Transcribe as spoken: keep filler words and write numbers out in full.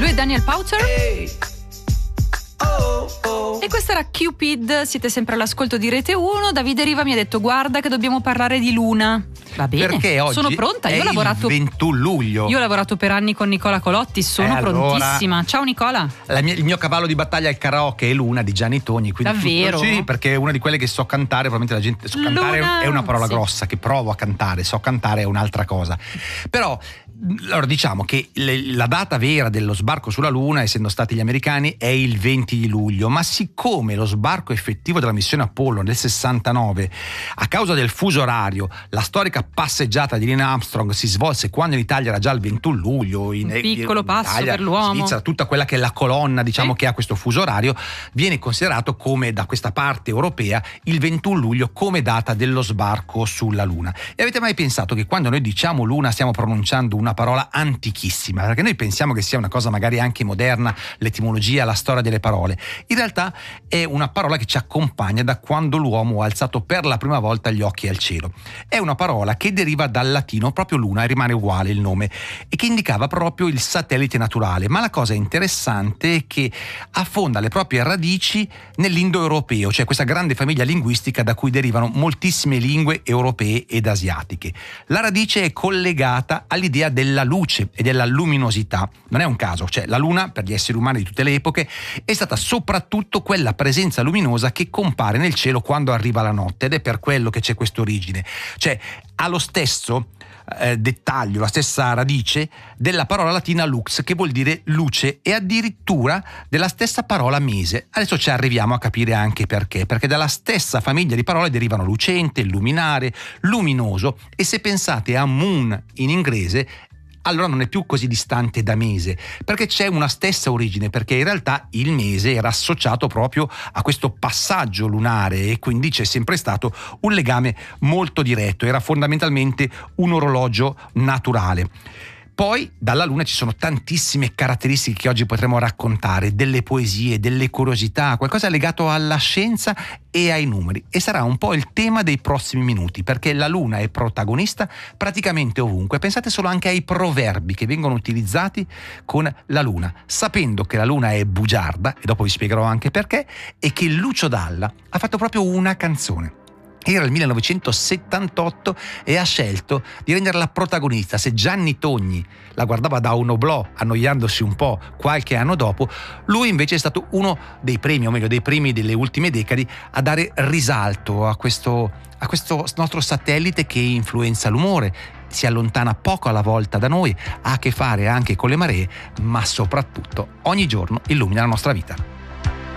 Lui è Daniel Powter. Hey. Oh, oh. E questa era Cupid, siete sempre all'ascolto di Rete uno. Davide Riva mi ha detto: guarda che dobbiamo parlare di Luna. Va bene, perché oggi sono pronta. Io è ho lavorato il ventuno luglio. Io ho lavorato per anni con Nicola Colotti, sono Eh, allora, prontissima. Ciao Nicola. La mia, il mio cavallo di battaglia al karaoke è Luna di Gianni Togni. Quindi Davvero? tutto, sì, perché è una di quelle che so cantare. Probabilmente la gente so cantare Luna, è una parola sì. grossa, che provo a cantare, so cantare è un'altra cosa. Però allora diciamo che le, la data vera dello sbarco sulla Luna, essendo stati gli americani, è il venti di luglio, ma siccome lo sbarco effettivo della missione Apollo nel sessantanove, a causa del fuso orario, la storica passeggiata di Neil Armstrong si svolse quando in Italia era già il ventuno luglio, in, Un piccolo in passo Italia, per l'uomo. Svizzera, tutta quella che è la colonna, diciamo, Sì. che ha questo fuso orario, viene considerato come, da questa parte europea, il ventuno luglio come data dello sbarco sulla Luna. E avete mai pensato che quando noi diciamo Luna stiamo pronunciando una parola antichissima? Perché noi pensiamo che sia una cosa magari anche moderna, l'etimologia, la storia delle parole. In realtà è una parola che ci accompagna da quando l'uomo ha alzato per la prima volta gli occhi al cielo. È una parola che deriva dal latino, proprio Luna, rimane uguale il nome, e che indicava proprio il satellite naturale. Ma la cosa interessante è che affonda le proprie radici nell'indoeuropeo, cioè questa grande famiglia linguistica da cui derivano moltissime lingue europee ed asiatiche. La radice è collegata all'idea della luce e della luminosità. Non è un caso, cioè la Luna, per gli esseri umani di tutte le epoche, è stata soprattutto quella presenza luminosa che compare nel cielo quando arriva la notte, ed è per quello che c'è questa origine. Cioè ha lo stesso eh, dettaglio, la stessa radice della parola latina lux, che vuol dire luce, e addirittura della stessa parola mese. Adesso ci arriviamo a capire anche perché, perché dalla stessa famiglia di parole derivano lucente, illuminare, luminoso, e se pensate a moon in inglese, allora non è più così distante da mese, perché c'è una stessa origine, perché in realtà il mese era associato proprio a questo passaggio lunare e quindi c'è sempre stato un legame molto diretto, era fondamentalmente un orologio naturale. Poi dalla Luna ci sono tantissime caratteristiche che oggi potremo raccontare, delle poesie, delle curiosità, qualcosa legato alla scienza e ai numeri, e sarà un po' il tema dei prossimi minuti, perché la Luna è protagonista praticamente ovunque. Pensate solo anche ai proverbi che vengono utilizzati con la Luna, sapendo che la Luna è bugiarda, e dopo vi spiegherò anche perché, e che Lucio Dalla ha fatto proprio una canzone. Era il millenovecentosettantotto e ha scelto di renderla protagonista. Se Gianni Togni la guardava da un oblò, annoiandosi un po' qualche anno dopo, lui invece è stato uno dei primi, o meglio dei primi delle ultime decadi, a dare risalto a questo, a questo nostro satellite che influenza l'umore, si allontana poco alla volta da noi, ha a che fare anche con le maree, ma soprattutto ogni giorno illumina la nostra vita.